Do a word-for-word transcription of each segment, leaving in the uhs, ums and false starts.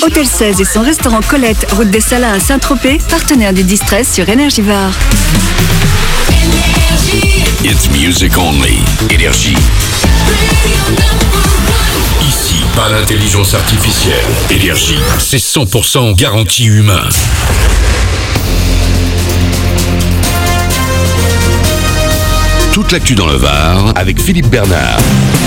Hôtel seize et son restaurant Colette, route des Salins à Saint-Tropez, partenaire du Distress sur Énergivore. It's music only. Énergie. Ici, pas d'intelligence artificielle. Énergie, c'est cent pour cent garantie humain. Toute l'actu dans le Var avec Philippe Bernard.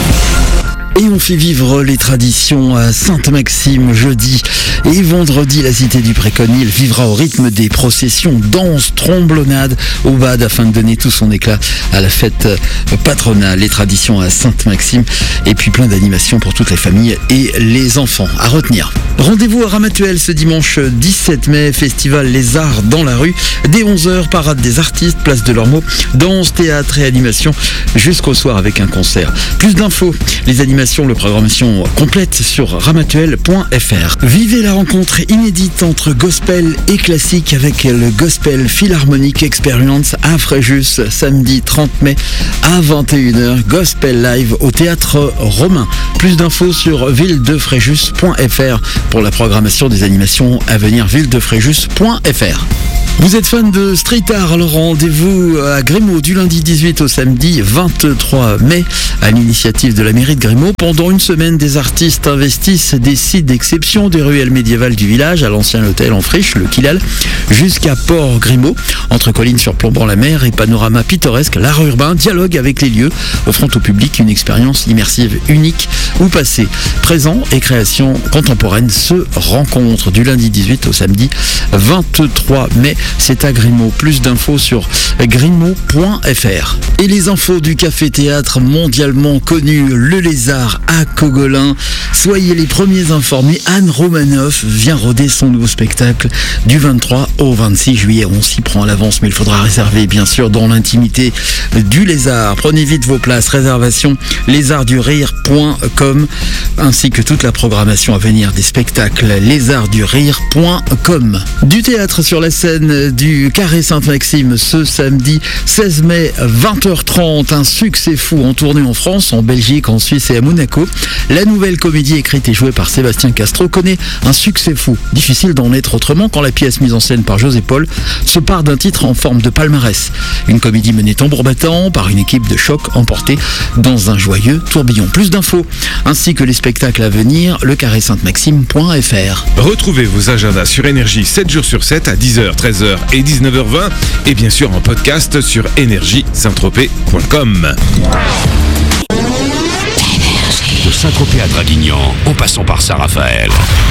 Et on fait vivre les traditions à Sainte-Maxime jeudi et vendredi. La cité du Préconil vivra au rythme des processions, danses, tromblonnades au bad afin de donner tout son éclat à la fête patronale. Les traditions à Sainte-Maxime et puis plein d'animations pour toutes les familles et les enfants à retenir. Rendez-vous à Ramatuelle ce dimanche dix-sept mai, festival Les Arts dans la rue. Dès onze heures, parade des artistes, place de l'Ormeau, danse, théâtre et animation jusqu'au soir avec un concert. Plus d'infos, les animations, le programmation complète sur ramatuelle point f r. Vivez la rencontre inédite entre gospel et classique avec le Gospel Philharmonic Experience à Fréjus, samedi trente mai à vingt et une heures. Gospel Live au Théâtre Romain. Plus d'infos sur ville de fréjus point f r pour la programmation des animations à venir, ville de fréjus point f r. Vous êtes fan de street art, alors rendez-vous à Grimaud du lundi dix-huit au samedi vingt-trois mai à l'initiative de la mairie de Grimaud. Pendant une semaine, des artistes investissent des sites d'exception des ruelles médiévales du village, à l'ancien hôtel en friche, le Kilal, jusqu'à Port Grimaud, entre collines surplombant la mer et panorama pittoresque. L'art urbain dialogue avec les lieux, offrant au public une expérience immersive unique où passé, présent et création contemporaine se rencontrent du lundi dix-huit au samedi vingt-trois mai. C'est à Grimaud. Plus d'infos sur grimaud point f r. Et les infos du café-théâtre mondialement connu, Le Lézard à Cogolin. Soyez les premiers informés, Anne Romanoff vient roder son nouveau spectacle du vingt-trois au vingt-six juillet. On s'y prend à l'avance, mais il faudra réserver bien sûr dans l'intimité du Lézard. Prenez vite vos places, réservation lézard du rire point com ainsi que toute la programmation à venir des spectacles lézard du rire point com. Du théâtre sur la scène du Carré Sainte-Maxime ce samedi seize mai vingt heures trente, un succès fou en tournée en France, en Belgique, en Suisse et à Monaco. La nouvelle comédie écrite et jouée par Sébastien Castro connaît un succès fou. Difficile d'en être autrement quand la pièce mise en scène par José Paul se part d'un titre en forme de palmarès. Une comédie menée tambour battant par une équipe de choc emportée dans un joyeux tourbillon. Plus d'infos ainsi que les spectacles à venir, le carré sainte maxime point f r. Retrouvez vos agendas sur Énergie sept jours sur sept à dix heures, treize heures et dix-neuf heures vingt et bien sûr en podcast sur énergie saint tropez point com. De Saint-Tropez à Draguignan, en passant par Saint-Raphaël.